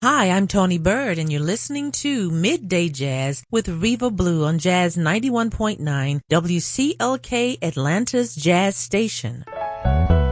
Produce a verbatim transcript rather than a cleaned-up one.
Hi, I'm Tony Bird, and you're listening to Midday Jazz with Reva Blue on Jazz ninety-one point nine W C L K, Atlanta's Jazz Station.